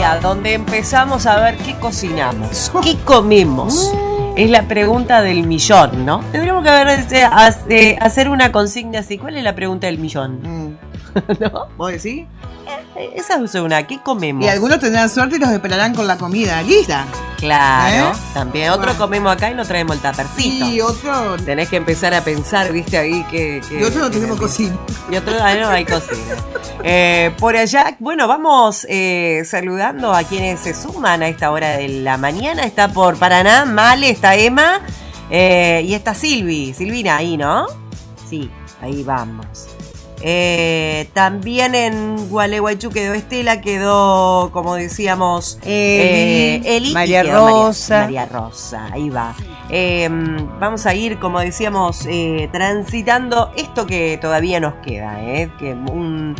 hora donde empezamos a ver qué cocinamos, qué comemos. Es la pregunta del millón, ¿no? Tendríamos que hacer una consigna así. ¿Cuál es la pregunta del millón? ¿No? ¿Vos decís? Esa es una. ¿Qué comemos? Y algunos tendrán suerte y los esperarán con la comida lista. Claro, también. Otro comemos acá y no traemos el tapercito. Y otro... Tenés que empezar a pensar, viste, ahí que y otro no tenemos cocina. Y otro no hay cocina. Por allá, bueno, vamos saludando a quienes se suman a esta hora de la mañana. Está por Paraná, Male, está Emma y está Silvina ahí, ¿no? Sí, ahí vamos. También en Gualeguaychú quedó Estela, quedó, como decíamos, Eli María Rosa. María Rosa, ahí va. Vamos a ir, como decíamos, transitando esto que todavía nos queda, que un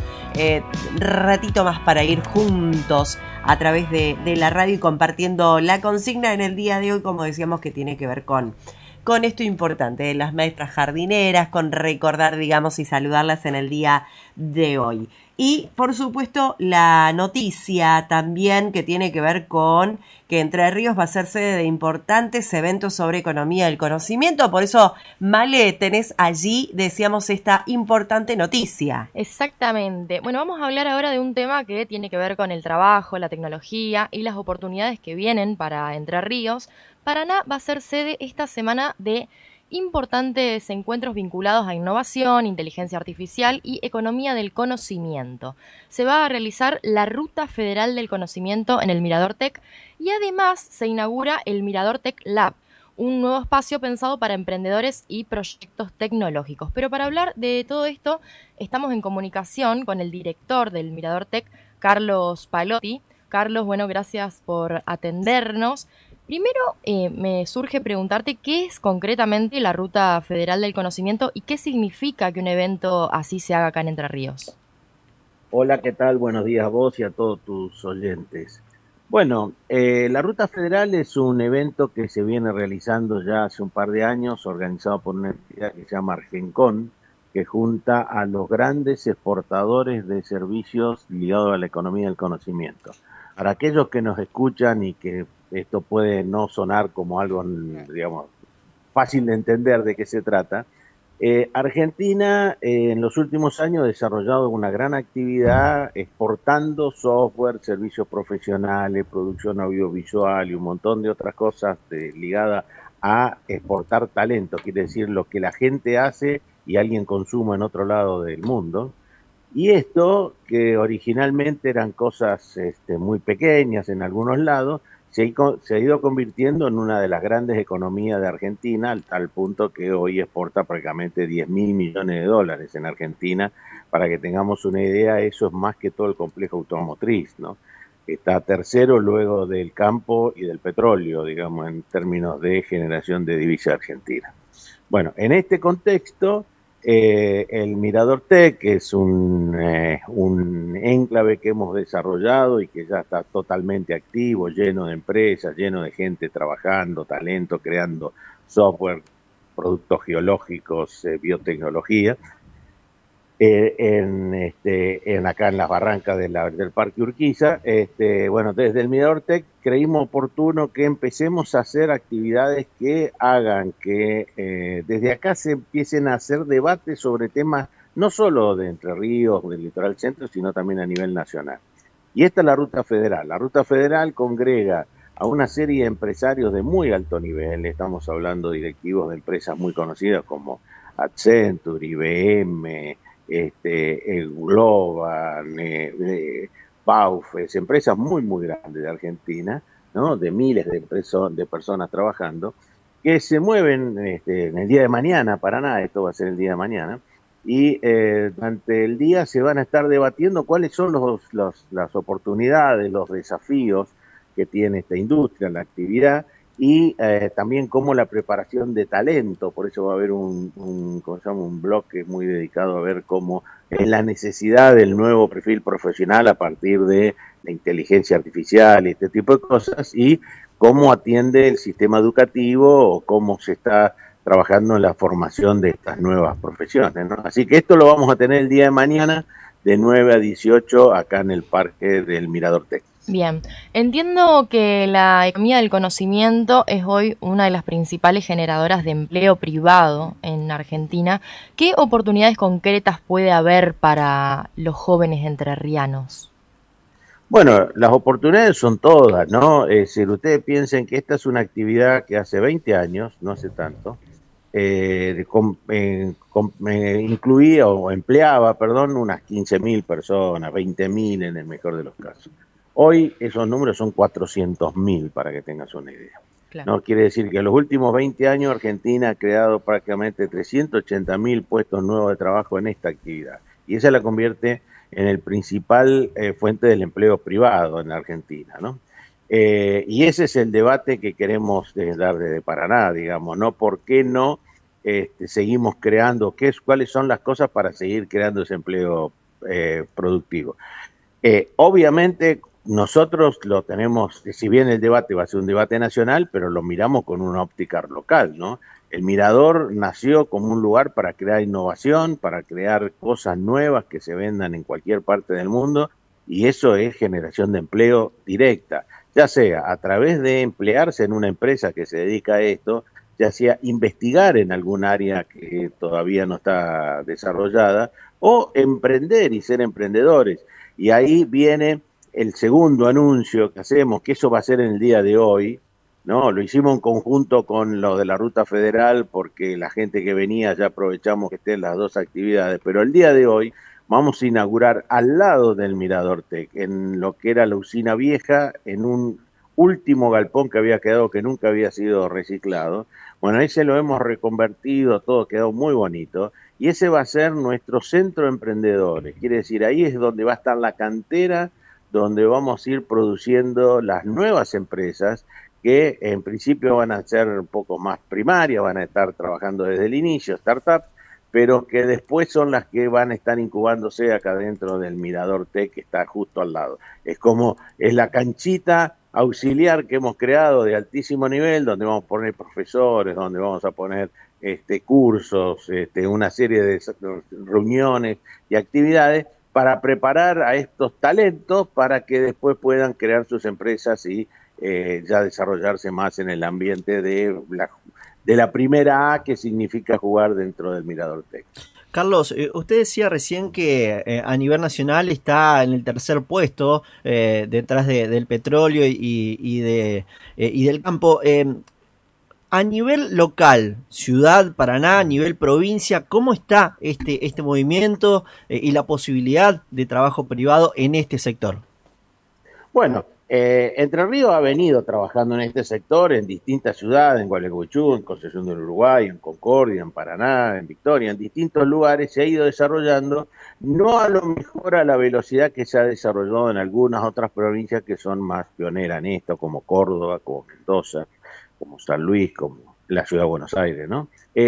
ratito más para ir juntos a través de la radio y compartiendo la consigna en el día de hoy, como decíamos, que tiene que ver con esto importante de las maestras jardineras, con recordar, digamos, y saludarlas en el día de hoy. Y, por supuesto, la noticia también que tiene que ver con que Entre Ríos va a ser sede de importantes eventos sobre economía del conocimiento. Por eso, Male, tenés allí, decíamos, esta importante noticia. Exactamente. Bueno, vamos a hablar ahora de un tema que tiene que ver con el trabajo, la tecnología y las oportunidades que vienen para Entre Ríos. Paraná va a ser sede esta semana de importantes encuentros vinculados a innovación, inteligencia artificial y economía del conocimiento. Se va a realizar la Ruta Federal del Conocimiento en el Mirador Tech y además se inaugura el Mirador Tech Lab, un nuevo espacio pensado para emprendedores y proyectos tecnológicos. Pero para hablar de todo esto, estamos en comunicación con el director del Mirador Tech, Carlos Palotti. Carlos, bueno, gracias por atendernos. Primero, me surge preguntarte qué es concretamente la Ruta Federal del Conocimiento y qué significa que un evento así se haga acá en Entre Ríos. Hola, ¿qué tal? Buenos días a vos y a todos tus oyentes. Bueno, la Ruta Federal es un evento que se viene realizando ya hace un par de años, organizado por una entidad que se llama Argencon, que junta a los grandes exportadores de servicios ligados a la economía del conocimiento. Para aquellos que nos escuchan y que esto puede no sonar como algo, digamos, fácil de entender de qué se trata, Argentina en los últimos años ha desarrollado una gran actividad exportando software, servicios profesionales, producción audiovisual y un montón de otras cosas ligadas a exportar talento, quiere decir lo que la gente hace y alguien consuma en otro lado del mundo. Y esto, que originalmente eran cosas muy pequeñas en algunos lados, se ha ido convirtiendo en una de las grandes economías de Argentina, al tal punto que hoy exporta prácticamente 10.000 millones de dólares en Argentina. Para que tengamos una idea, eso es más que todo el complejo automotriz, ¿no? Está tercero luego del campo y del petróleo, digamos, en términos de generación de divisa argentina. Bueno, en este contexto, el Mirador Tech es un enclave que hemos desarrollado y que ya está totalmente activo, lleno de empresas, lleno de gente trabajando, talento, creando software, productos geológicos, biotecnología, acá en las barrancas del Parque Urquiza. Bueno, desde el Mirador Tech creímos oportuno que empecemos a hacer actividades que hagan que desde acá se empiecen a hacer debates sobre temas no solo de Entre Ríos, del Litoral Centro, sino también a nivel nacional. Y esta es la Ruta Federal. La Ruta Federal congrega a una serie de empresarios de muy alto nivel. Estamos hablando de directivos de empresas muy conocidas como Accenture, IBM, Globan, Baufes, empresas muy muy grandes de Argentina, ¿no? De miles de personas trabajando, que se mueven en el día de mañana, Paraná, esto va a ser el día de mañana, y durante el día se van a estar debatiendo cuáles son las oportunidades, los desafíos que tiene esta industria, la actividad, y también como la preparación de talento. Por eso va a haber un bloque muy dedicado a ver cómo es la necesidad del nuevo perfil profesional a partir de la inteligencia artificial y este tipo de cosas, y cómo atiende el sistema educativo o cómo se está trabajando en la formación de estas nuevas profesiones, ¿no? Así que esto lo vamos a tener el día de mañana de 9 a 18 acá en el Parque del Mirador Tech. Bien, entiendo que la economía del conocimiento es hoy una de las principales generadoras de empleo privado en Argentina. ¿Qué oportunidades concretas puede haber para los jóvenes entrerrianos? Bueno, las oportunidades son todas, ¿no? Es decir, ustedes piensen que esta es una actividad que hace 20 años, no hace tanto, incluía o empleaba, perdón, unas 15.000 personas, 20.000 en el mejor de los casos. Hoy esos números son 400.000, para que tengas una idea. Claro. No quiere decir que en los últimos 20 años Argentina ha creado prácticamente 380.000 puestos nuevos de trabajo en esta actividad. Y esa la convierte en el principal fuente del empleo privado en la Argentina, ¿no? Y ese es el debate que queremos dar desde Paraná, digamos, ¿no? ¿Por qué no seguimos creando? ¿Cuáles son las cosas para seguir creando ese empleo productivo? Obviamente nosotros lo tenemos, si bien el debate va a ser un debate nacional, pero lo miramos con una óptica local, ¿no? El Mirador nació como un lugar para crear innovación, para crear cosas nuevas que se vendan en cualquier parte del mundo, y eso es generación de empleo directa, ya sea a través de emplearse en una empresa que se dedica a esto, ya sea investigar en algún área que todavía no está desarrollada, o emprender y ser emprendedores. Y ahí viene el segundo anuncio que hacemos, que eso va a ser en el día de hoy, ¿no? Lo hicimos en conjunto con lo de la Ruta Federal, porque la gente que venía ya aprovechamos que estén las dos actividades, pero el día de hoy vamos a inaugurar al lado del Mirador Tech, en lo que era la usina vieja, en un último galpón que había quedado, que nunca había sido reciclado. Bueno, ahí se lo hemos reconvertido, todo quedó muy bonito, y ese va a ser nuestro centro de emprendedores. Quiere decir, ahí es donde va a estar la cantera, donde vamos a ir produciendo las nuevas empresas, que en principio van a ser un poco más primarias, van a estar trabajando desde el inicio, startups, pero que después son las que van a estar incubándose acá dentro del Mirador Tech, que está justo al lado. Es la canchita auxiliar que hemos creado de altísimo nivel, donde vamos a poner profesores, donde vamos a poner cursos, una serie de reuniones y actividades para preparar a estos talentos para que después puedan crear sus empresas y ya desarrollarse más en el ambiente de la primera A, que significa jugar dentro del Mirador Tech. Carlos, usted decía recién que a nivel nacional está en el tercer puesto detrás del petróleo y del campo. A nivel local, ciudad, Paraná, a nivel provincia, ¿cómo está este movimiento y la posibilidad de trabajo privado en este sector? Bueno, Entre Ríos ha venido trabajando en este sector en distintas ciudades, en Gualeguaychú, en Concepción del Uruguay, en Concordia, en Paraná, en Victoria, en distintos lugares se ha ido desarrollando, no a lo mejor a la velocidad que se ha desarrollado en algunas otras provincias que son más pioneras en esto, como Córdoba, como Mendoza, como San Luis, como la ciudad de Buenos Aires, ¿no?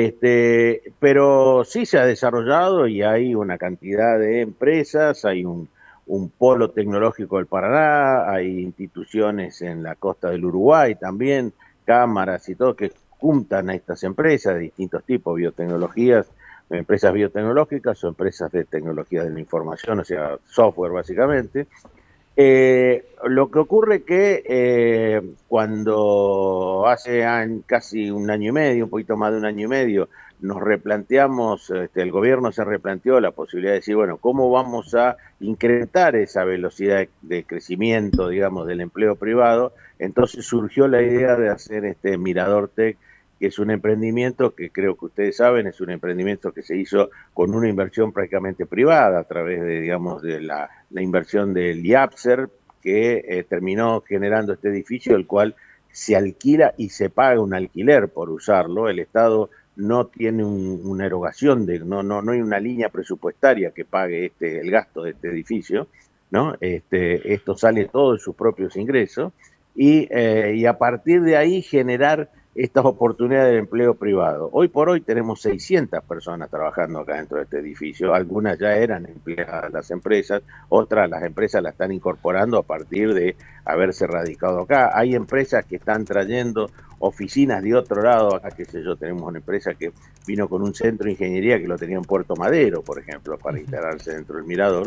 Pero sí se ha desarrollado y hay una cantidad de empresas, hay un polo tecnológico del Paraná, hay instituciones en la costa del Uruguay también, cámaras y todo que juntan a estas empresas de distintos tipos, biotecnologías, empresas biotecnológicas o empresas de tecnología de la información, o sea, software básicamente. Lo que ocurre que cuando hace casi un año y medio, un poquito más de un año y medio, nos replanteamos, el gobierno se replanteó la posibilidad de decir, bueno, ¿cómo vamos a incrementar esa velocidad de crecimiento, digamos, del empleo privado? Entonces surgió la idea de hacer este Mirador Tech, que es un emprendimiento que creo que ustedes saben, es un emprendimiento que se hizo con una inversión prácticamente privada a través de, digamos, de la inversión del IAPSER, que terminó generando este edificio, el cual se alquila y se paga un alquiler por usarlo. El Estado no tiene una erogación, no hay una línea presupuestaria que pague el gasto de este edificio, ¿no? Esto sale todo de sus propios ingresos y a partir de ahí generar estas oportunidades de empleo privado. Hoy por hoy tenemos 600 personas trabajando acá dentro de este edificio, algunas ya eran empleadas de las empresas, otras las empresas la están incorporando a partir de haberse radicado acá. Hay empresas que están trayendo oficinas de otro lado, acá qué sé yo, tenemos una empresa que vino con un centro de ingeniería que lo tenía en Puerto Madero, por ejemplo, para instalarse dentro del Mirador,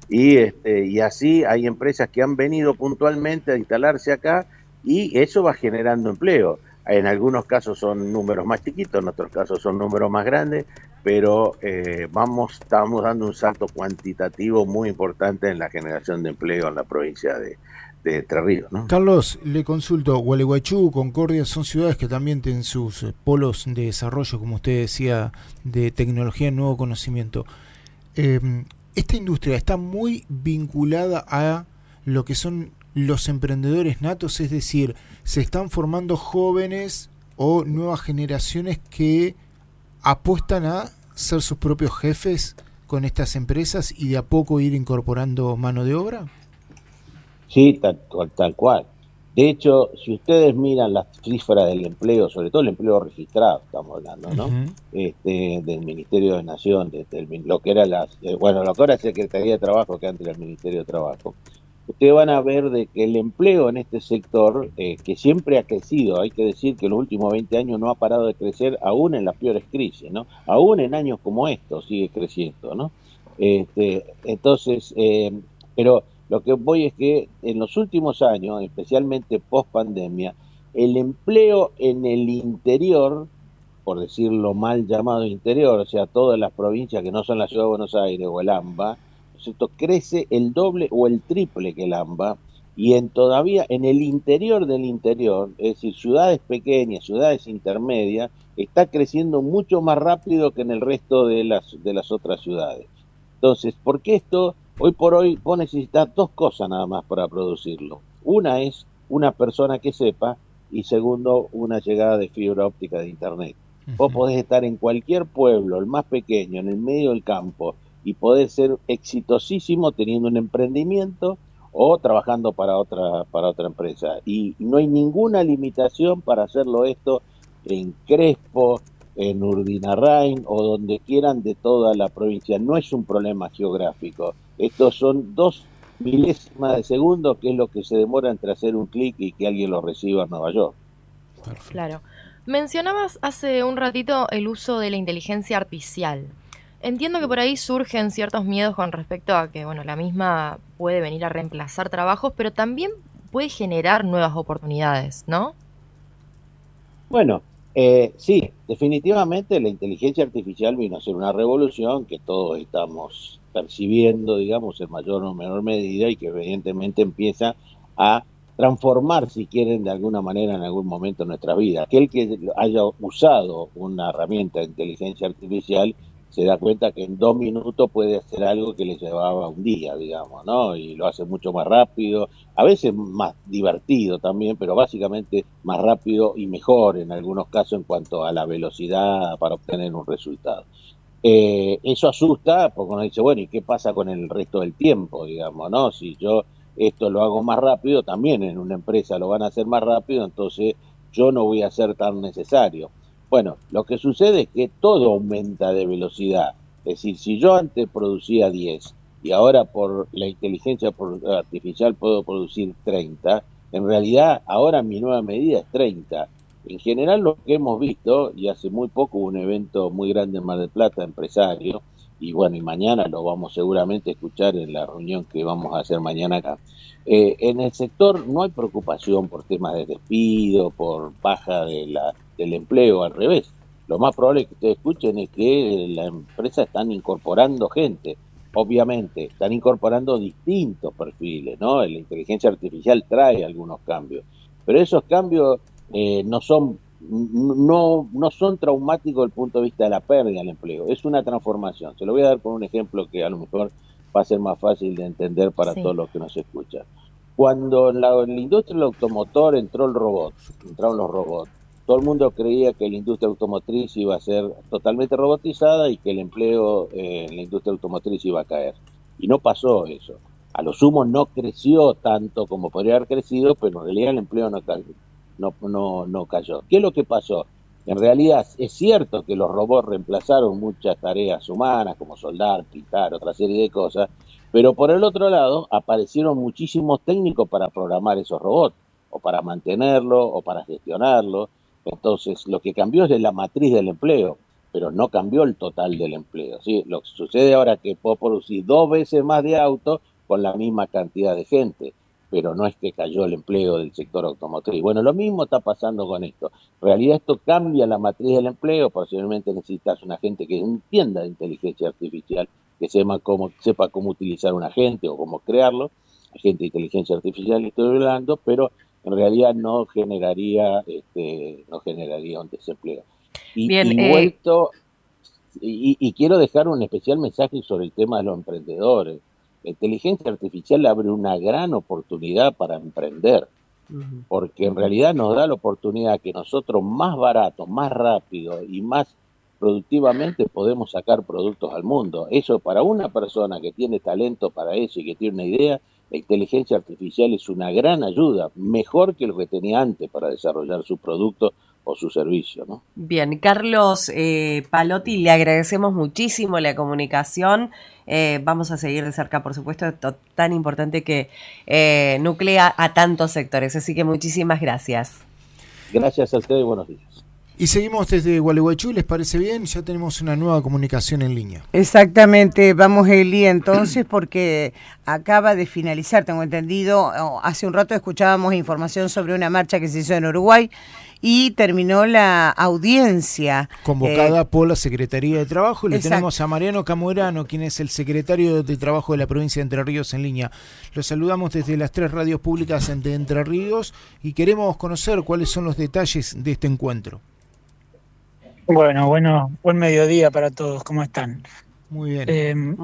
Y así hay empresas que han venido puntualmente a instalarse acá y eso va generando empleo. En algunos casos son números más chiquitos, en otros casos son números más grandes, pero estamos dando un salto cuantitativo muy importante en la generación de empleo en la provincia de Entre Ríos, ¿no? Carlos, le consulto, Gualeguaychú, Concordia son ciudades que también tienen sus polos de desarrollo, como usted decía, de tecnología y nuevo conocimiento. Eh, Esta industria está muy vinculada a lo que son los emprendedores natos, es decir, se están formando jóvenes o nuevas generaciones que apuestan a ser sus propios jefes con estas empresas y de a poco ir incorporando mano de obra. Sí, tal cual. De hecho, si ustedes miran las cifras del empleo, sobre todo el empleo registrado, estamos hablando, ¿no? Uh-huh. Del Ministerio de Nación, lo que era lo que ahora es Secretaría de Trabajo, que antes era el Ministerio de Trabajo, ustedes van a ver de que el empleo en este sector, que siempre ha crecido, hay que decir que en los últimos 20 años no ha parado de crecer, aún en las peores crisis, ¿no? Aún en años como estos sigue creciendo, ¿no? Entonces, pero lo que voy es que en los últimos años, especialmente post pandemia, el empleo en el interior, por decirlo mal llamado interior, o sea, todas las provincias que no son la Ciudad de Buenos Aires o el AMBA, ¿no es cierto?, crece el doble o el triple que el AMBA, y todavía en el interior del interior, es decir, ciudades pequeñas, ciudades intermedias, está creciendo mucho más rápido que en el resto de las otras ciudades. Entonces, ¿por qué esto? Hoy por hoy vos necesitas dos cosas nada más para producirlo. Una es una persona que sepa y segundo, una llegada de fibra óptica de internet. Vos podés estar en cualquier pueblo, el más pequeño, en el medio del campo, y podés ser exitosísimo teniendo un emprendimiento o trabajando para otra empresa. Y no hay ninguna limitación para hacerlo esto en Crespo, en Urdinarrain o donde quieran de toda la provincia. No es un problema geográfico. Estos son 2 milésimas de segundo, que es lo que se demora entre hacer un clic y que alguien lo reciba en Nueva York. Perfecto. Claro. Mencionabas hace un ratito el uso de la inteligencia artificial. Entiendo que por ahí surgen ciertos miedos con respecto a que, bueno, la misma puede venir a reemplazar trabajos, pero también puede generar nuevas oportunidades, ¿no? Bueno, sí, definitivamente la inteligencia artificial vino a ser una revolución que todos estamos percibiendo, digamos, en mayor o menor medida y que evidentemente empieza a transformar, si quieren, de alguna manera en algún momento nuestra vida. Aquel que haya usado una herramienta de inteligencia artificial se da cuenta que en 2 minutos puede hacer algo que le llevaba un día, digamos, ¿no? Y lo hace mucho más rápido, a veces más divertido también, pero básicamente más rápido y mejor en algunos casos en cuanto a la velocidad para obtener un resultado. Eso asusta porque uno dice, bueno, ¿y qué pasa con el resto del tiempo, digamos, no? Si yo esto lo hago más rápido, también en una empresa lo van a hacer más rápido, entonces yo no voy a ser tan necesario. Bueno, lo que sucede es que todo aumenta de velocidad. Es decir, si yo antes producía 10 y ahora por la inteligencia artificial puedo producir 30, en realidad ahora mi nueva medida es 30. En general lo que hemos visto, y hace muy poco hubo un evento muy grande en Mar del Plata, empresario, y bueno, y mañana lo vamos seguramente a escuchar en la reunión que vamos a hacer mañana acá. En el sector no hay preocupación por temas de despido, por baja del empleo, al revés. Lo más probable que ustedes escuchen es que las empresas están incorporando gente. Obviamente, están incorporando distintos perfiles, ¿no? La inteligencia artificial trae algunos cambios, pero esos cambios no son traumáticos desde el punto de vista de la pérdida del empleo, es una transformación. Se lo voy a dar con un ejemplo que a lo mejor va a ser más fácil de entender para Sí. todos los que nos escuchan. Cuando en la industria del automotor entraron los robots, todo el mundo creía que la industria automotriz iba a ser totalmente robotizada y que el empleo en la industria automotriz iba a caer. Y no pasó eso. A lo sumo no creció tanto como podría haber crecido, pero en realidad el empleo no cayó. ¿Qué es lo que pasó? En realidad es cierto que los robots reemplazaron muchas tareas humanas, como soldar, pintar, otra serie de cosas, pero por el otro lado aparecieron muchísimos técnicos para programar esos robots, o para mantenerlo, o para gestionarlo. Entonces, lo que cambió es la matriz del empleo. pero no cambió el total del empleo, ¿sí? Lo que sucede ahora es que puedo producir 2 veces más de autos con la misma cantidad de gente, pero no es que cayó el empleo del sector automotriz. Bueno, lo mismo está pasando con esto. En realidad esto cambia la matriz del empleo, posiblemente necesitas una gente que entienda de inteligencia artificial, que sepa cómo utilizar un agente o cómo crearlo, agente de inteligencia artificial estoy hablando, pero en realidad no generaría un desempleo. Bien, Y quiero dejar un especial mensaje sobre el tema de los emprendedores. La inteligencia artificial abre una gran oportunidad para emprender, porque en realidad nos da la oportunidad que nosotros más barato, más rápido y más productivamente podemos sacar productos al mundo. Eso para una persona que tiene talento para eso y que tiene una idea, la inteligencia artificial es una gran ayuda, mejor que lo que tenía antes para desarrollar su producto o su servicio, ¿no? bien, Carlos Palotti, le agradecemos muchísimo la comunicación. Vamos a seguir de cerca, por supuesto, esto tan importante que nuclea a tantos sectores. Así que muchísimas gracias. Gracias a ustedes y buenos días. Y seguimos desde Gualeguaychú, ¿les parece bien? Ya tenemos una nueva comunicación en línea. Exactamente, vamos Eli entonces porque acaba de finalizar, tengo entendido, hace un rato escuchábamos información sobre una marcha que se hizo en Uruguay y terminó la audiencia. Convocada por la Secretaría de Trabajo y le exacto. tenemos a Mariano Camuerano, quien es el secretario de Trabajo de la provincia de Entre Ríos en línea. Los saludamos desde las 3 radios públicas de Entre Ríos y queremos conocer cuáles son los detalles de este encuentro. Bueno, buen mediodía para todos, ¿cómo están? Muy bien.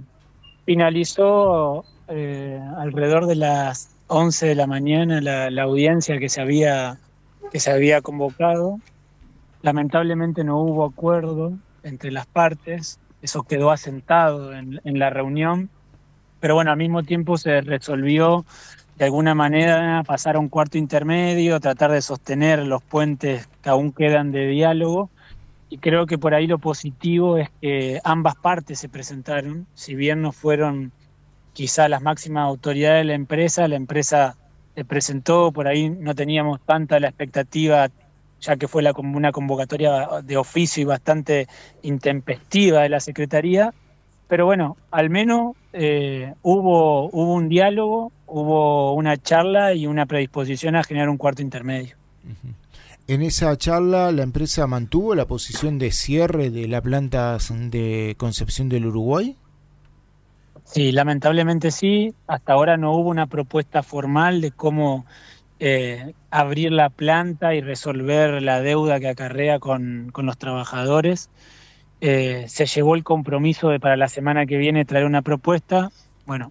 Finalizó alrededor de las 11 de la mañana la audiencia que se había convocado. Lamentablemente no hubo acuerdo entre las partes, eso quedó asentado en la reunión, pero bueno, al mismo tiempo se resolvió de alguna manera pasar a un cuarto intermedio, tratar de sostener los puentes que aún quedan de diálogo. Y creo que por ahí lo positivo es que ambas partes se presentaron, si bien no fueron quizá las máximas autoridades de la empresa se presentó, por ahí no teníamos tanta la expectativa, ya que fue una convocatoria de oficio y bastante intempestiva de la Secretaría, pero bueno, al menos hubo un diálogo, hubo una charla y una predisposición a generar un cuarto intermedio. Uh-huh. En esa charla, ¿la empresa mantuvo la posición de cierre de la planta de Concepción del Uruguay? Sí, lamentablemente sí. Hasta ahora no hubo una propuesta formal de cómo abrir la planta y resolver la deuda que acarrea con los trabajadores. Se llevó el compromiso de para la semana que viene traer una propuesta. Bueno,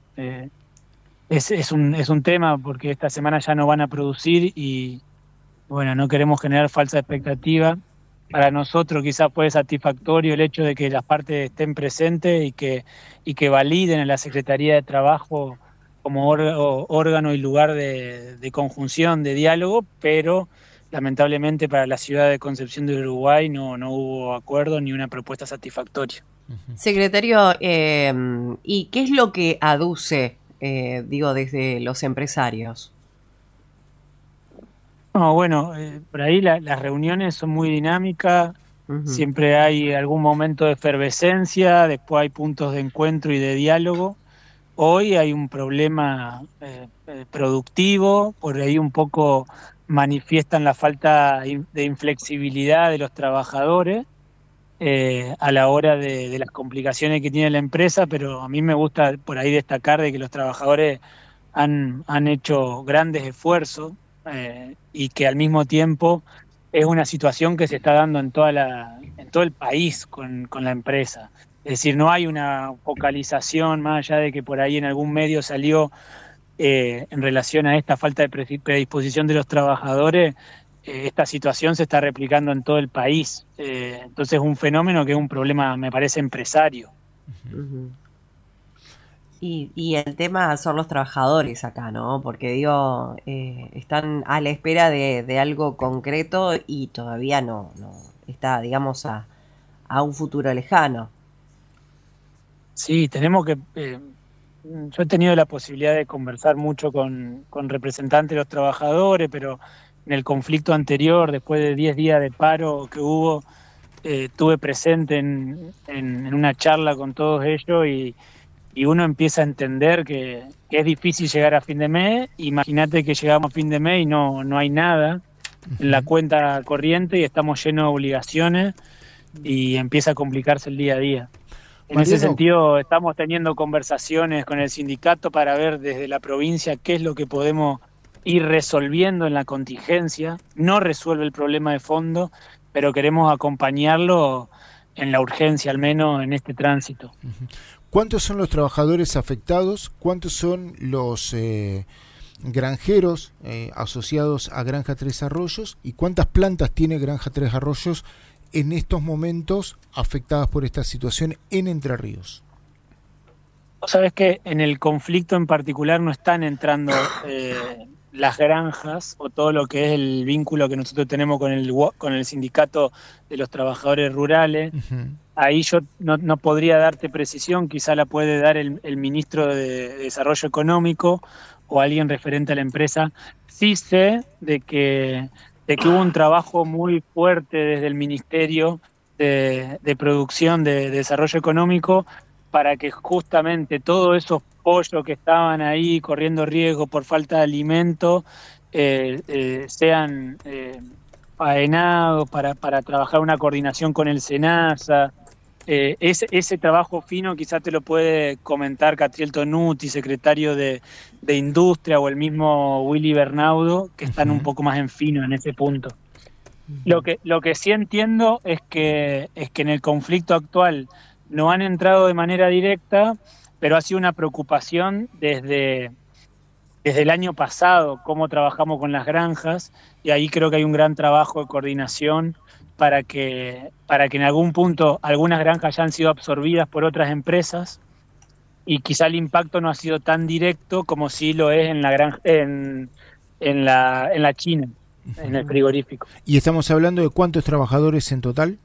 es un tema porque esta semana ya no van a producir y bueno, no queremos generar falsa expectativa. Para nosotros quizás fue satisfactorio el hecho de que las partes estén presentes y que validen en la Secretaría de Trabajo como órgano y lugar de conjunción, de diálogo, pero lamentablemente para la ciudad de Concepción del Uruguay no hubo acuerdo ni una propuesta satisfactoria. Secretario, ¿y qué es lo que aduce, desde los empresarios? No, bueno, por ahí las reuniones son muy dinámicas, siempre hay algún momento de efervescencia, después hay puntos de encuentro y de diálogo. Hoy hay un problema productivo, por ahí un poco manifiestan la falta de inflexibilidad de los trabajadores a la hora de las complicaciones que tiene la empresa, pero a mí me gusta por ahí destacar de que los trabajadores han hecho grandes esfuerzos y que al mismo tiempo es una situación que se está dando en todo el país con la empresa. Es decir, no hay una focalización más allá de que por ahí en algún medio salió en relación a esta falta de predisposición de los trabajadores. Esta situación se está replicando en todo el país. Entonces es un fenómeno que es un problema, me parece, empresario. Uh-huh. Y el tema son los trabajadores acá, ¿no? Porque están a la espera de algo concreto y todavía no está, digamos, a un futuro lejano. Sí, tenemos que... yo he tenido la posibilidad de conversar mucho con representantes de los trabajadores, pero en el conflicto anterior, después de 10 días de paro que hubo, estuve presente en una charla con todos ellos y uno empieza a entender que es difícil llegar a fin de mes. Imagínate que llegamos a fin de mes y no hay nada en la cuenta corriente y estamos llenos de obligaciones y empieza a complicarse el día a día. En ese sentido, estamos teniendo conversaciones con el sindicato para ver desde la provincia qué es lo que podemos ir resolviendo en la contingencia. No resuelve el problema de fondo, pero queremos acompañarlo en la urgencia, al menos en este tránsito. ¿Cuántos son los trabajadores afectados? ¿Cuántos son los granjeros asociados a Granja Tres Arroyos? ¿Y cuántas plantas tiene Granja Tres Arroyos en estos momentos afectadas por esta situación en Entre Ríos? Vos sabés que en el conflicto en particular no están entrando las granjas o todo lo que es el vínculo que nosotros tenemos con el sindicato de los trabajadores rurales. Ahí yo no podría darte precisión, quizá la puede dar el ministro de Desarrollo Económico o alguien referente a la empresa. Sí sé de que hubo un trabajo muy fuerte desde el Ministerio de Producción de Desarrollo Económico para que justamente todos esos pollos que estaban ahí corriendo riesgo por falta de alimento sean faenados para trabajar una coordinación con el SENASA. Ese trabajo fino quizás te lo puede comentar Catriel Tonuti, secretario de Industria, o el mismo Willy Bernaudo, que están un poco más en fino en ese punto. Lo que sí entiendo es que en el conflicto actual no han entrado de manera directa, pero ha sido una preocupación desde el año pasado, cómo trabajamos con las granjas, y ahí creo que hay un gran trabajo de coordinación para que en algún punto algunas granjas ya han sido absorbidas por otras empresas y quizá el impacto no ha sido tan directo como sí lo es en la granja, en la China, en el frigorífico. ¿Y estamos hablando de cuántos trabajadores en total?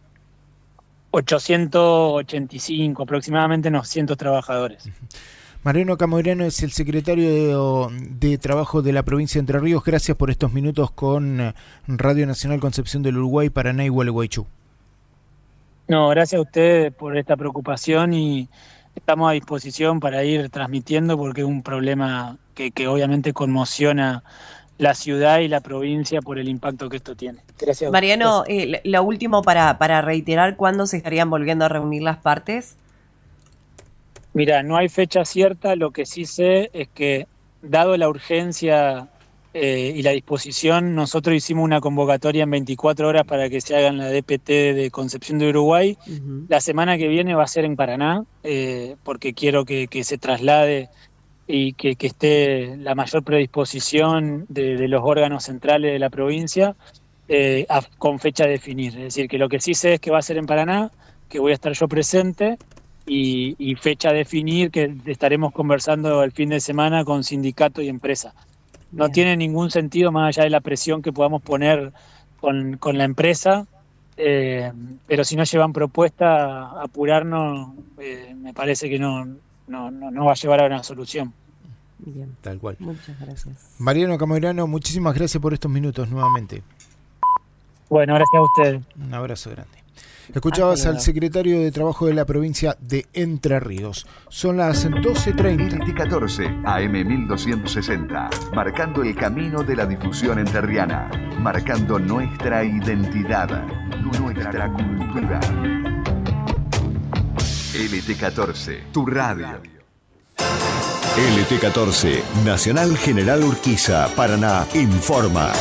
885, aproximadamente 900 trabajadores. Mariano Camoirano es el secretario de Trabajo de la provincia de Entre Ríos. Gracias por estos minutos con Radio Nacional Concepción del Uruguay, Paraná y Gualeguaychú. No, gracias a ustedes por esta preocupación y estamos a disposición para ir transmitiendo porque es un problema que obviamente conmociona la ciudad y la provincia por el impacto que esto tiene. Gracias. Mariano, lo último para reiterar, ¿cuándo se estarían volviendo a reunir las partes? Mira, no hay fecha cierta, lo que sí sé es que, dado la urgencia y la disposición, nosotros hicimos una convocatoria en 24 horas para que se haga en la DPT de Concepción de Uruguay. La semana que viene va a ser en Paraná, porque quiero que se traslade y que esté la mayor predisposición de los órganos centrales de la provincia con fecha a definir. Es decir, que lo que sí sé es que va a ser en Paraná, que voy a estar yo presente, y fecha a definir, que estaremos conversando el fin de semana con sindicato y empresa. No Bien. Tiene ningún sentido, más allá de la presión que podamos poner con la empresa, pero si no llevan propuesta, apurarnos, me parece que no va a llevar a una solución. Bien. Tal cual. Muchas gracias. Mariano Camoirano, muchísimas gracias por estos minutos nuevamente. Bueno, gracias a ustedes. Un abrazo grande. Escuchabas al secretario de Trabajo de la provincia de Entre Ríos. Son las 12:30. LT14 AM 1260, marcando el camino de la difusión entrerriana, marcando nuestra identidad, nuestra cultura. LT14, tu radio. LT14, Nacional General Urquiza, Paraná, informa.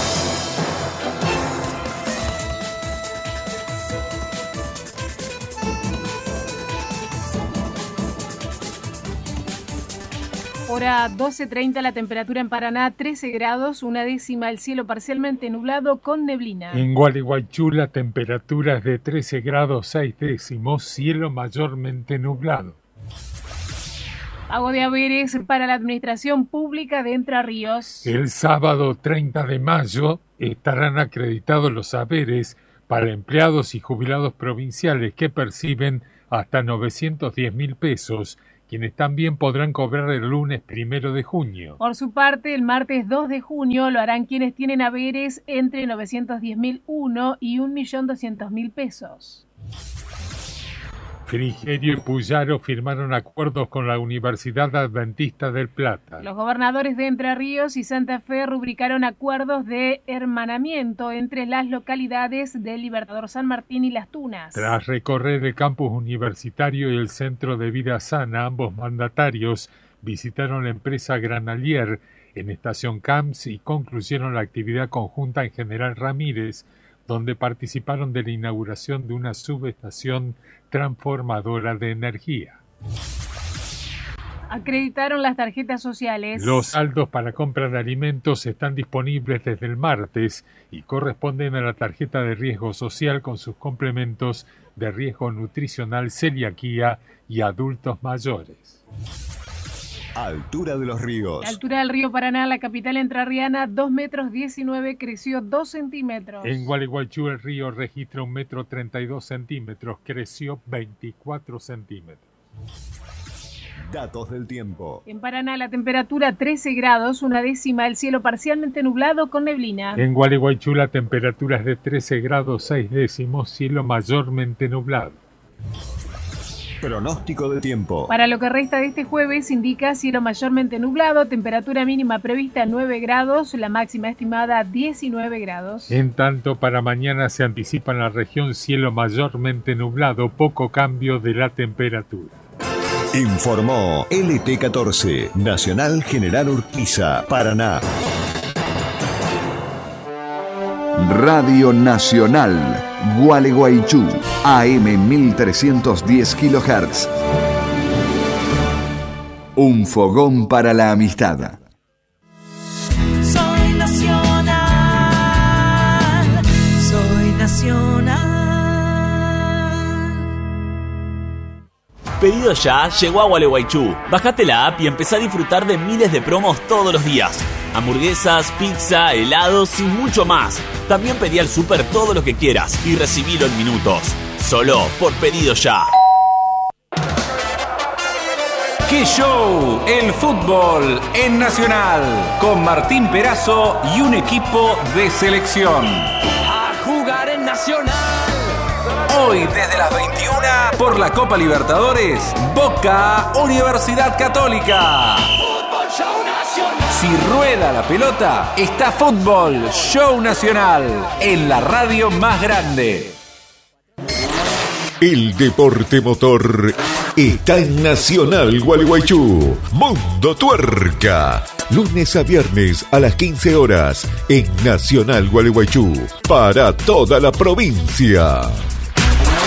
Hora 12:30, la temperatura en Paraná 13 grados, 1/10, el cielo parcialmente nublado con neblina. En Gualeguaychú la temperatura es de 13 grados 6/10, cielo mayormente nublado. Pago de haberes para la Administración Pública de Entre Ríos. El sábado 30 de mayo estarán acreditados los haberes para empleados y jubilados provinciales que perciben hasta 910.000 pesos, quienes también podrán cobrar el lunes 1 de junio. Por su parte, el martes 2 de junio lo harán quienes tienen haberes entre 910.001 y 1.200.000 pesos. Frigerio y Puyaro firmaron acuerdos con la Universidad Adventista del Plata. Los gobernadores de Entre Ríos y Santa Fe rubricaron acuerdos de hermanamiento entre las localidades de Libertador San Martín y Las Tunas. Tras recorrer el campus universitario y el Centro de Vida Sana, ambos mandatarios visitaron la empresa Granalier en Estación Camps y concluyeron la actividad conjunta en General Ramírez, donde participaron de la inauguración de una subestación transformadora de energía. Acreditaron las tarjetas sociales. Los saldos para compra de alimentos están disponibles desde el martes y corresponden a la tarjeta de riesgo social con sus complementos de riesgo nutricional, celiaquía y adultos mayores. Altura de los ríos. La altura del río Paraná, la capital entrerriana, 2,19 metros, creció 2 centímetros. En Gualeguaychú el río registra 1,32 metros, creció 24 centímetros. Datos del tiempo. En Paraná la temperatura 13 grados, 1/10, el cielo parcialmente nublado con neblina. En Gualeguaychú la temperatura es de 13 grados 6/10, cielo mayormente nublado. Pronóstico de tiempo. Para lo que resta de este jueves indica cielo mayormente nublado, temperatura mínima prevista 9 grados, la máxima estimada 19 grados. En tanto, para mañana se anticipa en la región cielo mayormente nublado, poco cambio de la temperatura. Informó LT14, Nacional General Urquiza, Paraná. Radio Nacional, Gualeguaychú, AM 1310 kHz. Un fogón para la amistad. Soy nacional, soy nacional. Pedido Ya llegó a Gualeguaychú. Bajate la app y empezá a disfrutar de miles de promos todos los días. Hamburguesas, pizza, helados y mucho más. También pedí al súper todo lo que quieras y recibilo en minutos. Solo por Pedido Ya. ¡Qué show! El fútbol en Nacional. Con Martín Perazo y un equipo de selección. A jugar en Nacional. Hoy desde las 21 por la Copa Libertadores, Boca Universidad Católica. Fútbol Show Nacional. Si rueda la pelota, está Fútbol Show Nacional en la radio más grande. El deporte motor está en Nacional Gualeguaychú. Mundo Tuerca. Lunes a viernes a las 15 horas en Nacional Gualeguaychú. Para toda la provincia.